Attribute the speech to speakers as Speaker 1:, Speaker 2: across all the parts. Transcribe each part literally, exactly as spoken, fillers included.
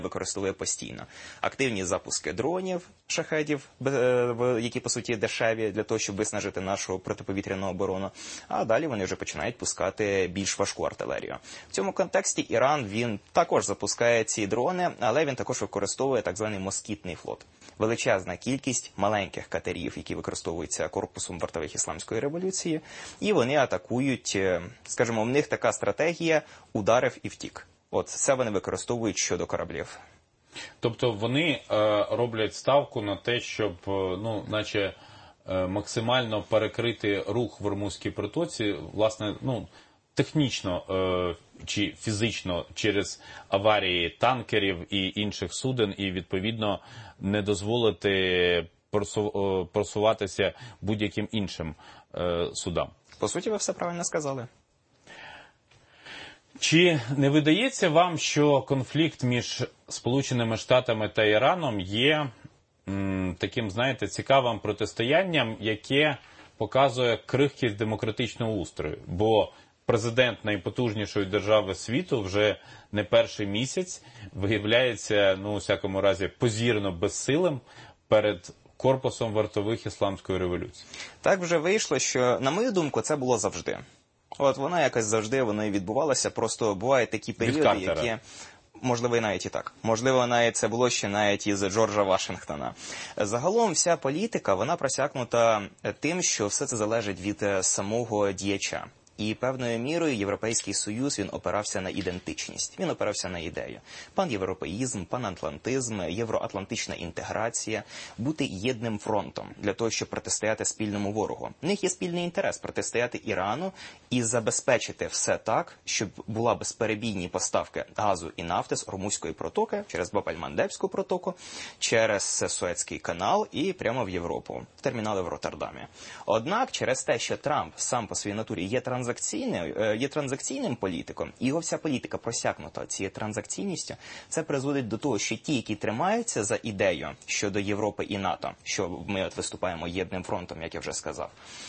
Speaker 1: використовує постійно. Активні запуски дронів, шахедів, які, по суті, дешеві, для того, щоб виснажити нашу протиповітряну оборону. А далі вони вже починають пускати більш важку артилерію. В цьому контексті Іран, він також запускає ці дрони, але він також використовує так званий москітний флот. Величезна кількість маленьких катерів, які використовуються корпусом вартових ісламської революції, і вони атакують, скажімо, в них така стратегія ударив і втік. От це вони використовують щодо кораблів.
Speaker 2: Тобто вони е, роблять ставку на те, щоб, ну, наче е, максимально перекрити рух в Ормузькій протоці, власне, ну, технічно е, чи фізично через аварії танкерів і інших суден, і, відповідно, не дозволити просу, е, просуватися будь-яким іншим е, судам.
Speaker 1: По суті, ви все правильно сказали.
Speaker 2: Чи не видається вам, що конфлікт між Сполученими Штатами та Іраном є м, таким, знаєте, цікавим протистоянням, яке показує крихкість демократичного устрою? Бо президент найпотужнішої держави світу вже не перший місяць виявляється, ну, у всякому разі, позірно безсилим перед корпусом вартових ісламської революції.
Speaker 1: Так вже вийшло, що, на мою думку, це було завжди. От вона якось завжди воно і відбувалося, просто бувають такі періоди, які, можливо, і навіть і так. Можливо, навіть це було ще навіть із Джорджа Вашингтона. Загалом вся політика, вона просякнута тим, що все це залежить від самого діяча. І певною мірою Європейський Союз, він опирався на ідентичність, він опирався на ідею. Панєвропеїзм, панатлантизм, євроатлантична інтеграція, бути єдним фронтом для того, щоб протистояти спільному ворогу. В них є спільний інтерес протистояти Ірану і забезпечити все так, щоб була безперебійні поставки газу і нафти з Ормузької протоки, через Баб-ель-Мандебську протоку, через Суецький канал і прямо в Європу, в термінали в Роттердамі. Однак, через те, що Трамп сам по своїй натурі є транзакційним, є транзакційним політиком, і його вся політика просякнута цією транзакційністю, це призводить до того, що ті, які тримаються за ідею щодо Європи і НАТО, що ми от виступаємо єдним фронтом, як я вже сказав,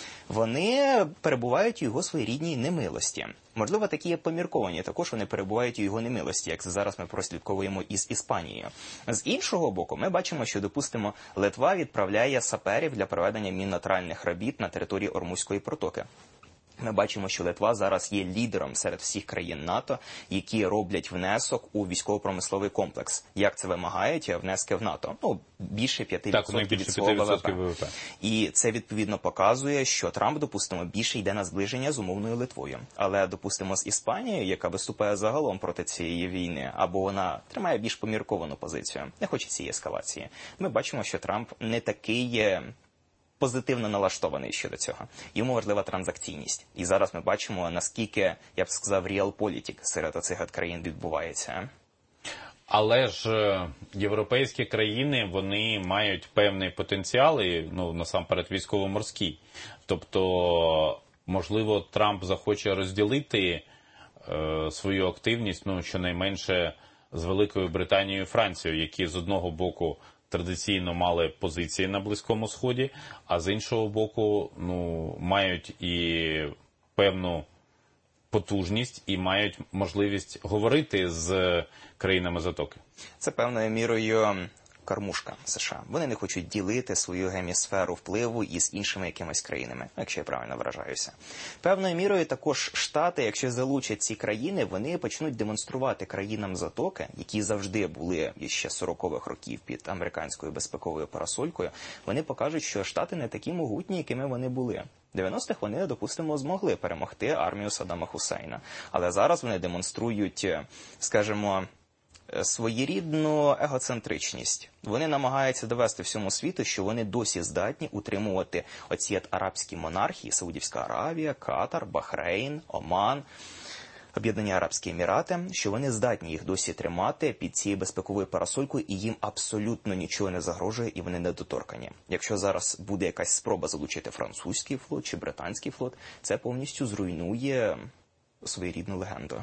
Speaker 1: вони перебувають у його своєрідній немилості. Можливо, такі є помірковані, також вони перебувають у його немилості, як зараз ми прослідковуємо із Іспанією. З іншого боку, ми бачимо, що, допустимо, Литва відправляє саперів для проведення мінно-тральних робіт на території Ормузької протоки. Ми бачимо, що Литва зараз є лідером серед всіх країн НАТО, які роблять внесок у військово-промисловий комплекс. Як це вимагають внески в НАТО? Ну, більше п'яти відсотків від свого ВВП. І це, відповідно, показує, що Трамп, допустимо, більше йде на зближення з умовною Литвою. Але, допустимо, з Іспанією, яка виступає загалом проти цієї війни, або вона тримає більш помірковану позицію, не хоче цієї ескалації, ми бачимо, що Трамп не такий позитивно налаштований щодо цього. Йому важлива транзакційність. І зараз ми бачимо, наскільки, я б сказав, реалполітик серед оцих країн відбувається.
Speaker 2: Але ж європейські країни, вони мають певний потенціал, і, ну, насамперед, військово-морський. Тобто, можливо, Трамп захоче розділити е, свою активність, ну, щонайменше, з Великою Британією і Францією, які з одного боку традиційно мали позиції на Близькому Сході, а з іншого боку, ну, мають і певну потужність і мають можливість говорити з країнами Затоки.
Speaker 1: Це певною мірою кормушка США. Вони не хочуть ділити свою гемісферу впливу із іншими якимись країнами, якщо я правильно виражаюся. Певною мірою також Штати, якщо залучать ці країни, вони почнуть демонструвати країнам Затоки, які завжди були ще з сорокових років під американською безпековою парасолькою, вони покажуть, що Штати не такі могутні, якими вони були. В дев'яностих вони, допустимо, змогли перемогти армію Саддама Хусейна. Але зараз вони демонструють, скажімо, своєрідну егоцентричність. Вони намагаються довести всьому світу, що вони досі здатні утримувати оці арабські монархії, Саудівська Аравія, Катар, Бахрейн, Оман, Об'єднані Арабські Емірати, що вони здатні їх досі тримати під цією безпековою парасолькою, і їм абсолютно нічого не загрожує, і вони недоторкані. Якщо зараз буде якась спроба залучити французький флот чи британський флот, це повністю зруйнує своєрідну легенду.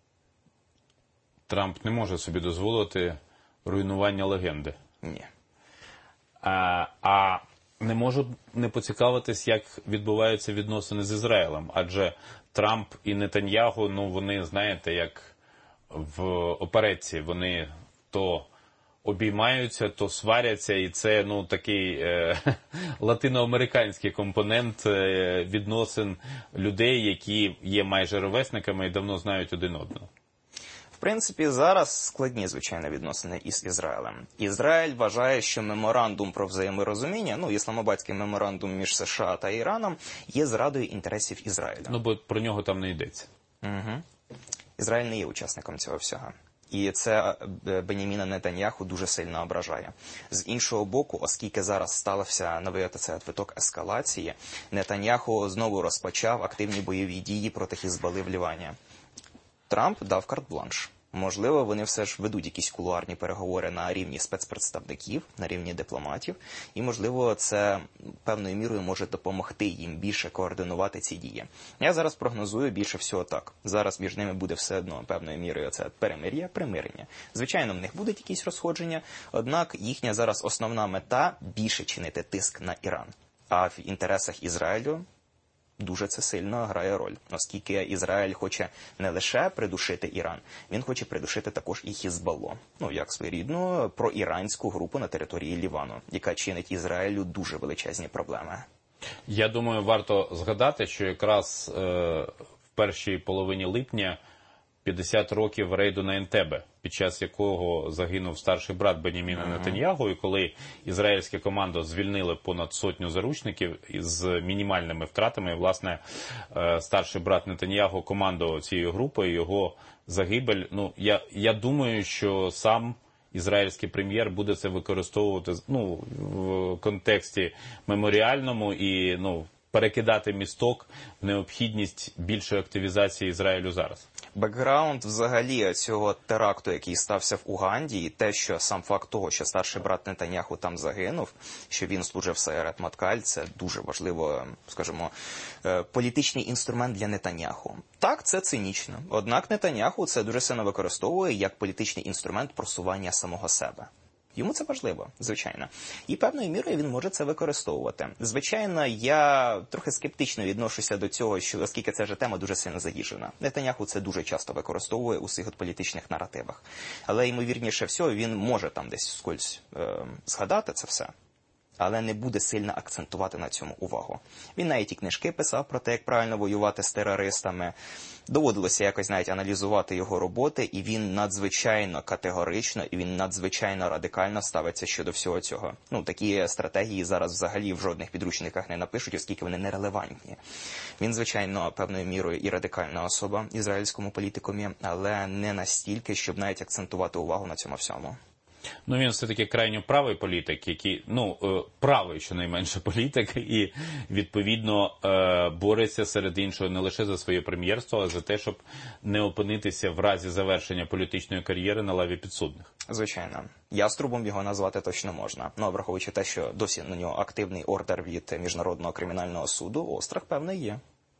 Speaker 2: Трамп не може собі дозволити руйнування легенди.
Speaker 1: Ні.
Speaker 2: А, а не можу не поцікавитись, як відбуваються відносини з Ізраїлем. Адже Трамп і Нетаньягу, ну, вони, знаєте, як в оперетці, вони то обіймаються, то сваряться, і це, ну, такий е, латиноамериканський компонент е, відносин людей, які є майже ровесниками і давно знають один одного.
Speaker 1: В принципі, зараз складні, звичайно, відносини із Ізраїлем. Ізраїль вважає, що меморандум про взаєморозуміння, ну, ісламабадський меморандум між США та Іраном, є зрадою інтересів Ізраїля.
Speaker 2: Ну, бо про нього там не йдеться.
Speaker 1: Угу. Ізраїль не є учасником цього всього. І це Беняміна Нетаньяху дуже сильно ображає. З іншого боку, оскільки зараз стався новий оцей виток ескалації, Нетаньяху знову розпочав активні бойові дії проти Хізбалли в Лівані. Трамп дав карт-бланш. Можливо, вони все ж ведуть якісь кулуарні переговори на рівні спецпредставників, на рівні дипломатів, і, можливо, це певною мірою може допомогти їм більше координувати ці дії. Я зараз прогнозую більше всього так. Зараз між ними буде все одно певною мірою це перемир'я, примирення. Звичайно, в них будуть якісь розходження, однак їхня зараз основна мета – більше чинити тиск на Іран. А в інтересах Ізраїлю дуже це сильно грає роль, оскільки Ізраїль хоче не лише придушити Іран, він хоче придушити також і Хізбаллу, ну, як своєрідну проіранську групу на території Лівану, яка чинить Ізраїлю дуже величезні проблеми.
Speaker 2: Я думаю, варто згадати, що якраз е, в першій половині липня п'ятдесят років рейду на Ентебе, під час якого загинув старший брат Беняміна mm-hmm. Нетаньяху, і коли ізраїльське командо звільнили понад сотню заручників з мінімальними втратами, і, власне, старший брат Нетаньяху командував цією групою, його загибель. Ну, я, я думаю, що сам ізраїльський прем'єр буде це використовувати, ну, в контексті меморіальному і, ну, перекидати місток в необхідність більшої активізації Ізраїлю зараз.
Speaker 1: Бекграунд взагалі цього теракту, який стався в Уганді, і те, що сам факт того, що старший брат Нетаньяху там загинув, що він служив в Сайерет Маткаль, це дуже важливо, скажімо, політичний інструмент для Нетаньяху. Так, це цинічно. Однак Нетаньяху це дуже сильно використовує як політичний інструмент просування самого себе. Йому це важливо, звичайно. І певною мірою він може це використовувати. Звичайно, я трохи скептично відношуся до цього, що, оскільки ця ж тема дуже сильно заїжджена. Нетаньяху це дуже часто використовує у своїх політичних наративах. Але, ймовірніше всього, він може там десь скользь е, згадати це все, але не буде сильно акцентувати на цьому увагу. Він навіть і книжки писав про те, як правильно воювати з терористами. Доводилося якось навіть аналізувати його роботи, і він надзвичайно категорично, і він надзвичайно радикально ставиться щодо всього цього. Ну, такі стратегії зараз взагалі в жодних підручниках не напишуть, оскільки вони нерелевантні. Він, звичайно, певною мірою і радикальна особа в ізраїльському політикумі, але не настільки, щоб навіть акцентувати увагу на цьому всьому.
Speaker 2: Ну, він все-таки крайньо правий політик, який, ну, правий, щонайменше, політик, і, відповідно, бореться, серед іншого, не лише за своє прем'єрство, а за те, щоб не опинитися в разі завершення політичної кар'єри на лаві підсудних.
Speaker 1: Звичайно. Яструбом його назвати точно можна. Ну, враховуючи те, що досі на нього активний ордер від Міжнародного кримінального суду, острах, певний, є.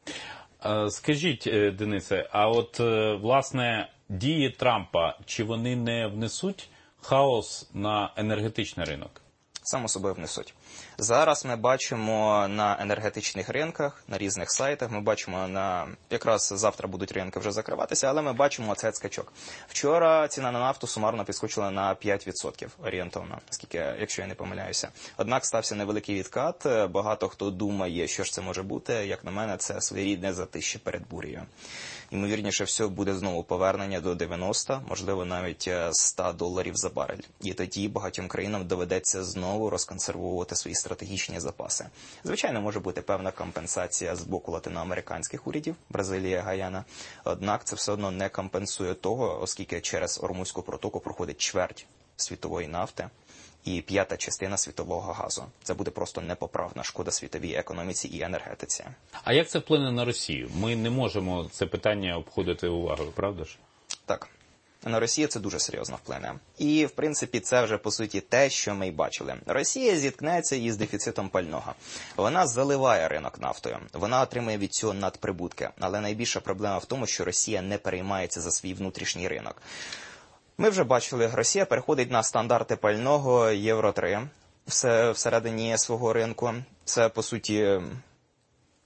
Speaker 2: Скажіть, Денисе, а от, власне, дії Трампа, чи вони не внесуть хаос на енергетичний ринок?
Speaker 1: Само собою внесуть. Зараз ми бачимо на енергетичних ринках, на різних сайтах, ми бачимо на... Якраз завтра будуть ринки вже закриватися, але ми бачимо цей скачок. Вчора ціна на нафту сумарно підскочила на п'ять відсотків орієнтовно, скільки, якщо я не помиляюся. Однак стався невеликий відкат. Багато хто думає, що ж це може бути. Як на мене, це своєрідне затище перед бурею. Ймовірніше всього буде знову повернення до дев'яноста, можливо навіть сто доларів за барель. І тоді багатьом країнам доведеться знову розконсервувати свої стратегічні запаси. Звичайно, може бути певна компенсація з боку латиноамериканських урядів, Бразилія, Гаяна. Однак це все одно не компенсує того, оскільки через Ормузьку протоку проходить чверть світової нафти і п'ята частина світового газу. Це буде просто непоправна шкода світовій економіці і енергетиці.
Speaker 2: А як це вплине на Росію? Ми не можемо це питання обходити увагою, правда ж?
Speaker 1: Так. На Росію це дуже серйозно вплине. І, в принципі, це вже, по суті, те, що ми й бачили. Росія зіткнеться із дефіцитом пального. Вона заливає ринок нафтою. Вона отримує від цього надприбутки. Але найбільша проблема в тому, що Росія не переймається за свій внутрішній ринок. Ми вже бачили, Росія переходить на стандарти пального Євро три всередині свого ринку. Це, по суті,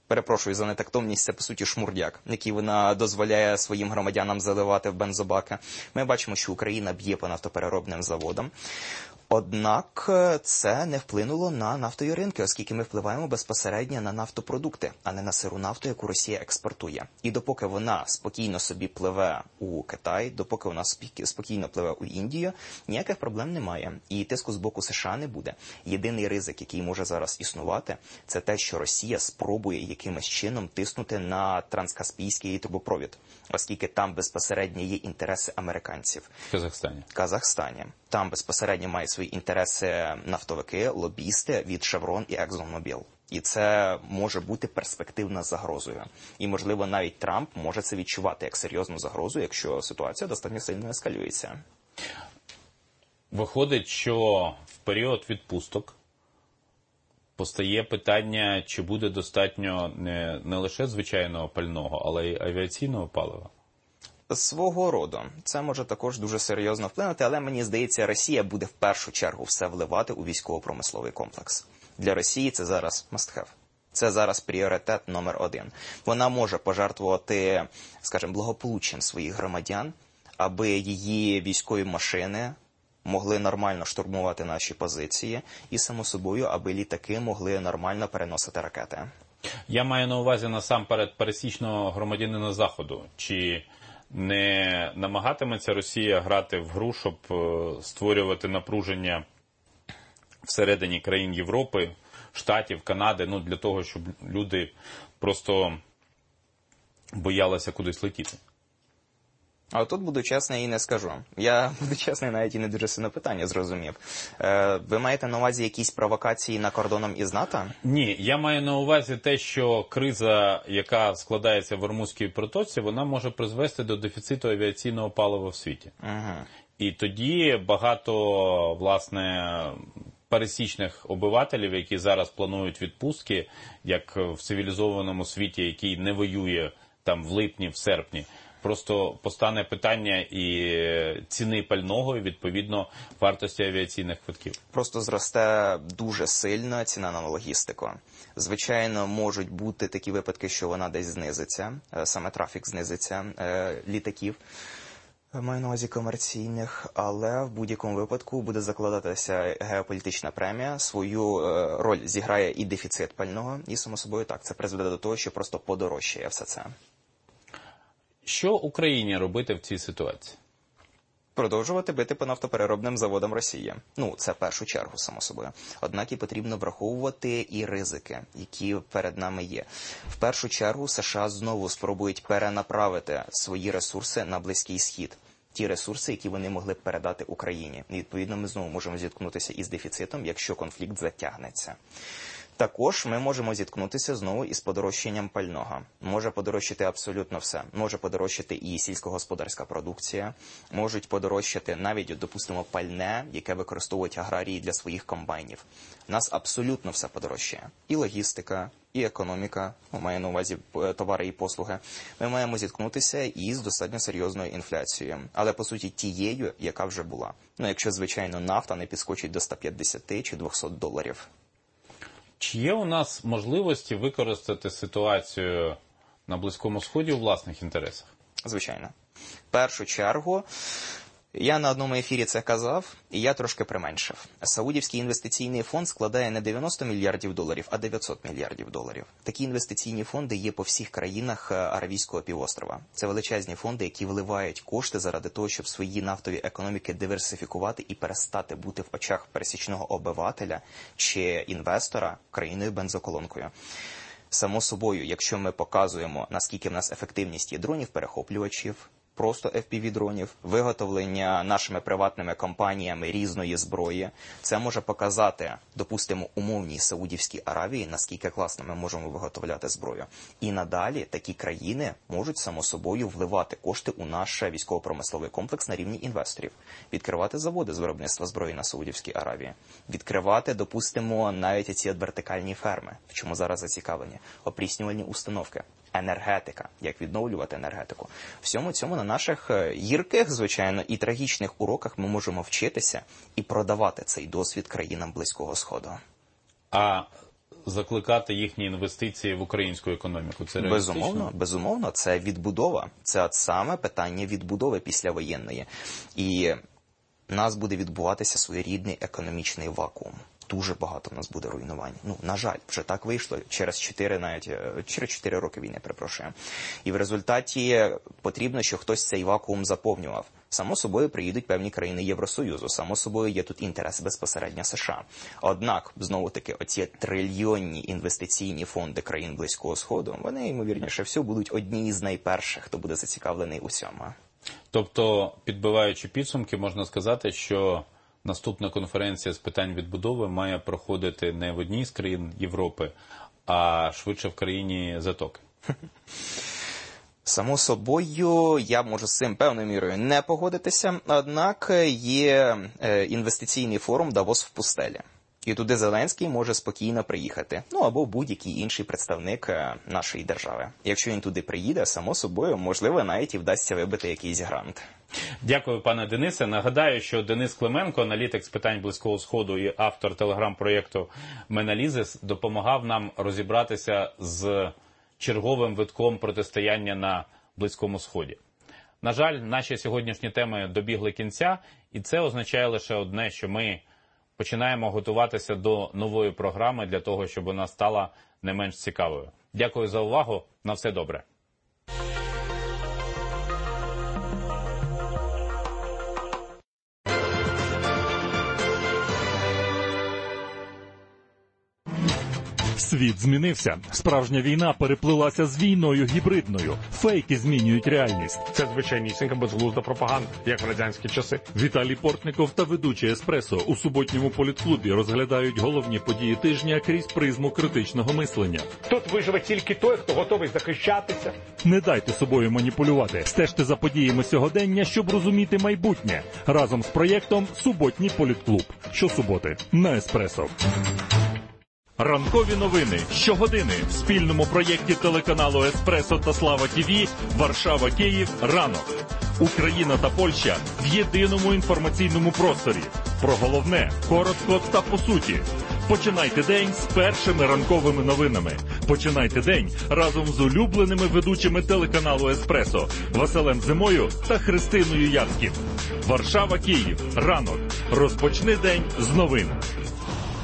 Speaker 1: перепрошую за нетактовність, це по суті шмурдяк, який вона дозволяє своїм громадянам заливати в бензобаки. Ми бачимо, що Україна б'є по нафтопереробним заводам. Однак це не вплинуло на нафтові ринки, оскільки ми впливаємо безпосередньо на нафтопродукти, а не на сиру нафту, яку Росія експортує. І допоки вона спокійно собі пливе у Китай, допоки вона спокійно пливе у Індію, ніяких проблем немає. І тиску з боку США не буде. Єдиний ризик, який може зараз існувати, це те, що Росія спробує якимось чином тиснути на транскаспійський трубопровід, оскільки там безпосередньо є інтереси американців.
Speaker 2: В Казахстані.
Speaker 1: В Казахстані. Там безпосередньо мають свої інтереси нафтовики, лобісти від Chevron і ExxonMobil. І це може бути перспективна загрозою. І, можливо, навіть Трамп може це відчувати як серйозну загрозу, якщо ситуація достатньо сильно ескалюється.
Speaker 2: Виходить, що в період відпусток постає питання, чи буде достатньо не, не лише звичайного пального, але й авіаційного палива.
Speaker 1: Свого роду. Це може також дуже серйозно вплинути, але мені здається, Росія буде в першу чергу все вливати у військово-промисловий комплекс. Для Росії це зараз must have. Це зараз пріоритет номер один. Вона може пожертвувати, скажімо, благополуччям своїх громадян, аби її військові машини могли нормально штурмувати наші позиції і, само собою, аби літаки могли нормально переносити ракети.
Speaker 2: Я маю на увазі насамперед пересічного громадянина Заходу. Чи не намагатиметься Росія грати в гру, щоб створювати напруження всередині країн Європи, Штатів, Канади, ну, для того, щоб люди просто боялися кудись летіти?
Speaker 1: А тут буду чесний і не скажу. Я буду чесний, навіть і не дуже сильно питання зрозумів. Е, ви маєте на увазі якісь провокації на кордоном із НАТО?
Speaker 2: Ні, я маю на увазі те, що криза, яка складається в Ормузькій протоці, вона може призвести до дефіциту авіаційного палива в світі.
Speaker 1: Угу.
Speaker 2: І тоді багато, власне, пересічних обивателів, які зараз планують відпустки, як в цивілізованому світі, який не воює там в липні, в серпні, просто постане питання і ціни пального, і, відповідно, вартості авіаційних квитків.
Speaker 1: Просто зросте дуже сильно ціна на логістику. Звичайно, можуть бути такі випадки, що вона десь знизиться, саме трафік знизиться літаків, маю на увазі комерційних, але в будь-якому випадку буде закладатися геополітична премія, свою роль зіграє і дефіцит пального, і, само собою, так, це призведе до того, що просто подорожчає все це.
Speaker 2: Що Україні робити в цій ситуації?
Speaker 1: Продовжувати бити по нафтопереробним заводам Росії. Ну, це в першу чергу, само собою. Однак і потрібно враховувати і ризики, які перед нами є. В першу чергу США знову спробують перенаправити свої ресурси на Близький Схід. Ті ресурси, які вони могли б передати Україні. І, відповідно, ми знову можемо зіткнутися із дефіцитом, якщо конфлікт затягнеться. Також ми можемо зіткнутися знову із подорожчанням пального. Може подорожчати абсолютно все. Може подорожчати і сільськогосподарська продукція, можуть подорожчати навіть, допустимо, пальне, яке використовують аграрії для своїх комбайнів. У нас абсолютно все подорожчає. І логістика, і економіка, ну, маю на увазі товари і послуги. Ми маємо зіткнутися із достатньо серйозною інфляцією. Але, по суті, тією, яка вже була. Ну, якщо, звичайно, нафта не підскочить до ста п'ятдесяти чи двохсот доларів.
Speaker 2: Чи є у нас можливості використати ситуацію на Близькому Сході у власних інтересах?
Speaker 1: Звичайно. В першу чергу, я на одному ефірі це казав, і я трошки применшив. Саудівський інвестиційний фонд складає не дев'яносто мільярдів доларів, а дев'ятсот мільярдів доларів. Такі інвестиційні фонди є по всіх країнах Аравійського півострова. Це величезні фонди, які вливають кошти заради того, щоб свої нафтові економіки диверсифікувати і перестати бути в очах пересічного обивателя чи інвестора країною-бензоколонкою. Само собою, якщо ми показуємо, наскільки в нас ефективність є дронів-перехоплювачів, просто еф пі ві-дронів, виготовлення нашими приватними компаніями різної зброї. Це може показати, допустимо, умовній Саудівській Аравії, наскільки класно ми можемо виготовляти зброю. І надалі такі країни можуть, само собою, вливати кошти у наш військово-промисловий комплекс на рівні інвесторів. Відкривати заводи з виробництва зброї на Саудівській Аравії. Відкривати, допустимо, навіть ці вертикальні ферми, в чому зараз зацікавлені, опріснювальні установки. Енергетика, як відновлювати енергетику. Всьому цьому на наших гірких, звичайно, і трагічних уроках ми можемо вчитися і продавати цей досвід країнам Близького Сходу.
Speaker 2: А закликати їхні інвестиції в українську економіку? Це реалістично?
Speaker 1: Безумовно, безумовно, це відбудова. Це от саме питання відбудови післявоєнної. І в нас буде відбуватися своєрідний економічний вакуум. Дуже багато в нас буде руйнувань. Ну, на жаль, вже так вийшло через чотири, навіть через чотири роки війни, перепрошую. І в результаті потрібно, щоб хтось цей вакуум заповнював. Само собою приїдуть певні країни Євросоюзу, само собою є тут інтерес безпосередньо США. Однак, знову-таки, оці трильйонні інвестиційні фонди країн Близького Сходу, вони, ймовірніше всього, будуть одні з найперших, хто буде зацікавлений у цьому.
Speaker 2: Тобто, підбиваючи підсумки, можна сказати, що наступна конференція з питань відбудови має проходити не в одній з країн Європи, а швидше в країні Затоки.
Speaker 1: Само собою, я можу з цим певною мірою не погодитися, однак є інвестиційний форум «Давос в пустелі». І туди Зеленський може спокійно приїхати. Ну, або будь-який інший представник нашої держави. Якщо він туди приїде, само собою, можливо, навіть і вдасться вибити якийсь грант.
Speaker 2: Дякую, пане Денисе. Нагадаю, що Денис Клименко, аналітик з питань Близького Сходу і автор телеграм-проєкту «Меналізис», допомагав нам розібратися з черговим витком протистояння на Близькому Сході. На жаль, наші сьогоднішні теми добігли кінця, і це означає лише одне, що ми починаємо готуватися до нової програми для того, щоб вона стала не менш цікавою. Дякую за увагу. На все добре.
Speaker 3: Світ змінився. Справжня війна переплилася з війною гібридною. Фейки змінюють реальність.
Speaker 4: Це звичайнісінька безглузда пропаганда, як в радянські часи.
Speaker 3: Віталій Портников та ведучий «Еспресо» у суботньому політклубі розглядають головні події тижня крізь призму критичного мислення.
Speaker 4: Тут виживе тільки той, хто готовий захищатися.
Speaker 3: Не дайте собою маніпулювати. Стежте за подіями сьогодення, щоб розуміти майбутнє. Разом з проєктом «Суботній політклуб». Щосуботи на «Еспресо». Ранкові новини щогодини в спільному проєкті телеканалу «Еспресо» та «Слава ТІВІ» Варшава-Київ ранок. Україна та Польща в єдиному інформаційному просторі. Про головне, коротко та по суті. Починайте день з першими ранковими новинами. Починайте день разом з улюбленими ведучими телеканалу «Еспресо» Василем Зимою та Христиною Яцьків. Варшава-Київ ранок. Розпочни день з новин.